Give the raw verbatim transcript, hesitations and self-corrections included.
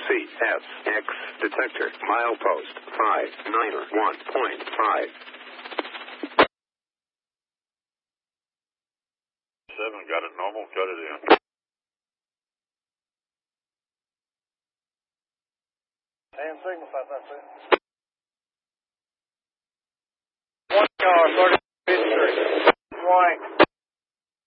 C S X detector. Milepost five nine one point five. Seven, got it normal, cut it in. Hand signal, five five six.